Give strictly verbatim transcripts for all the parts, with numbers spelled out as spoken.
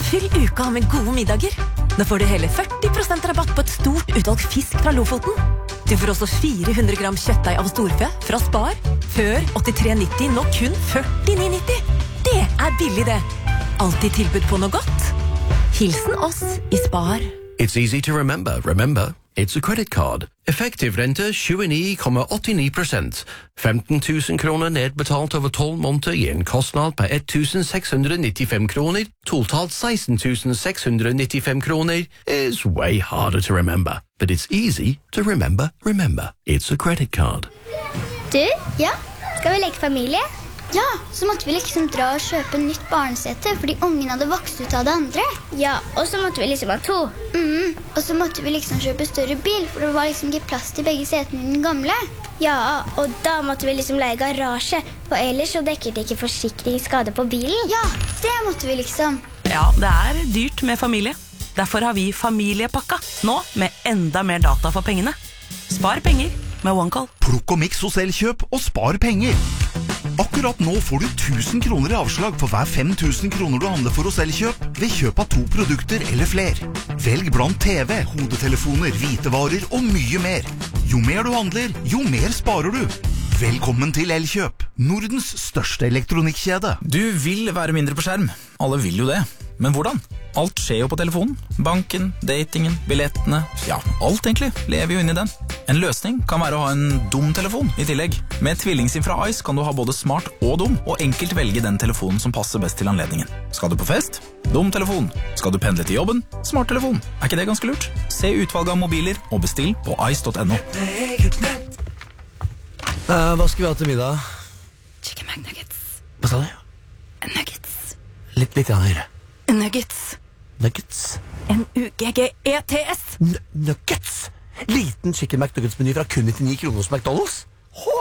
Fyll uka med gode middager. Nå får du hele førti prosent rabatt på et stort utvalg fisk fra Lofoten. Du får også fire hundre gram kjøttdeig av storfe fra Spar. Før åttitre nitti, nå kun førtini nitti. Det er billig det. Alltid tilbud på noe godt. Hilsen oss i Spar. It's easy to remember. Remember, it's a credit card. Effektiv rente tjueni komma åttini prosent. femten tusen kroner nedbetalt over tolv måneder gir en kostnad på ett tusen seks hundre nittifem kroner. Totalt seksten tusen seks hundre nittifem kroner is way harder to remember. But it's easy to remember. Remember, it's a credit card. Du, ja, skal vi leke familie? Ja, så måtte vi liksom dra og kjøpe nytt barnesete fordi ungen hadde vokst ut av det andre. Ja, og så måtte vi liksom ha to. Mm, og så måtte vi liksom kjøpe større bil, for det var liksom ikke plass til begge setene i den gamle. Ja, og da måtte vi liksom leie garasje, for ellers så dekket det ikke forsikringsskade på bilen. Ja, det måtte vi liksom. Ja, det er dyrt med familie. Derfor har vi familiepakka, nå med enda mer data for pengene. Spar penger med OneCall. Plukk og miks hos Elkjøp og spar penger. Akkurat nå får du tusen kroner i avslag for hver fem tusen kroner du handler for hos Elkjøp ved kjøp av to produkter eller fler. Velg blant T V, hodetelefoner, hvitevarer og mye mer. Jo mer du handler, jo mer sparer du. Velkommen til Elkjøp, Nordens største elektronikkjede. Du vil være mindre på skjerm. Alle vil jo det. Men hvordan? Alt skjer jo på telefonen. Banken, datingen, billettene, ja, alt egentlig lever jo inn i den. En løsning kan være å ha en dum telefon i tillegg. Med tvillingsim fra Ice kan du ha både smart og dum, og enkelt velge den telefonen som passer best til anledningen. Skal du på fest? Dum telefon. Skal du pendle til jobben? Smart telefon. Er ikke det ganske lurt? Se utvalget av mobiler og bestill på ice punktum no. Uh, hva skal vi ha til middag? Chicken McNuggets. Hva sa du? Nuggets. Litt, litt høyere. Nuggets. Nuggets. N U G G E T S. N nuggets? Liten chicken McNuggets-meny fra kun nittini kroner hos McDonald's? Hå!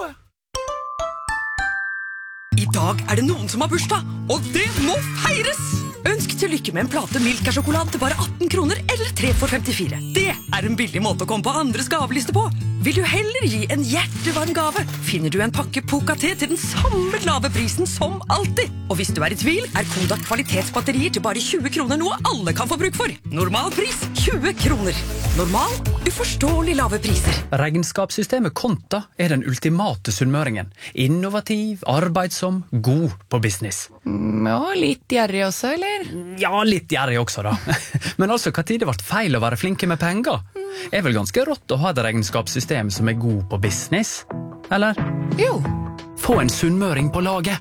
I dag er det noen som har bursdag, og det må feires! Ønsk til lykke med en plate Milka-sjokolade til bare atten kroner eller tre for femtifire. Det er en billig måte å komme på andres gaveliste på. Vil du heller gi en hjertevarm gave, finner du en pakke Poca-te til den samme lave prisen som alltid. Og hvis du er i tvil, er Kodak kvalitetsbatterier til bare tjue kroner noe alle kan få bruk for. Normal pris tjue kroner. Normal, uforståelig lave priser. Regnskapssystemet Konta er den ultimate sunnmøringen. Innovativ, arbeidsom, god på business. Mm, ja, litt gjerrig også, eller? Ja, litt gjerrig også da. Men altså, hva tid det ble feil å være flinke med penger? Er vel ganske rått å ha et regnskapssystem som er god på business? Eller? Jo. Få en sunnmøring på laget.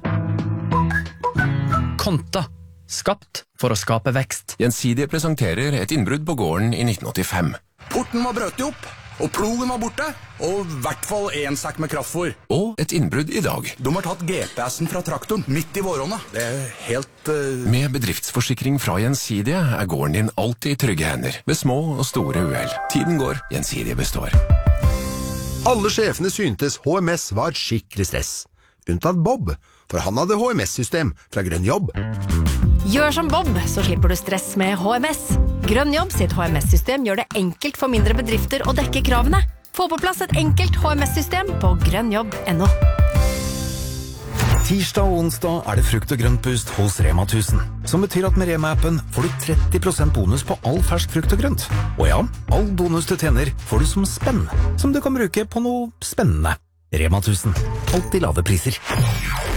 Konta. Skapt for å skape vekst. Gjensidige presenterer et innbrudd på gården i nitten åttifem. Porten var brøt opp, og plogen var borte, og i hvert fall en sekk med kraftfôr. Og et innbrudd i dag. De har tatt G P S-en fra traktoren midt i våronna. Det er helt... Uh... Med bedriftsforsikring fra Gjensidige er gården din alltid i trygge hender, ved små og store uhell. Tiden går, Gjensidige består. Alle sjefene syntes H M S var skikkelig stress. Unntatt Bob, for han hadde H M S-system fra Grønn Jobb. Gjør som Bob, så slipper du stress med H M S. Grønn Jobb sitt H M S-system gjør det enkelt for mindre bedrifter å dekke kravene. Få på plass et enkelt H M S-system på grønnjobb punktum no. Tirsdag og onsdag er det frukt og grøntboost hos Rema tusen, som betyr at med Rema-appen får du tretti prosent bonus på all fersk frukt og grønt. Og ja, all bonus du tjener får du som spenn, som du kan bruke på noe spennende. Rema tusen. Alltid lave priser.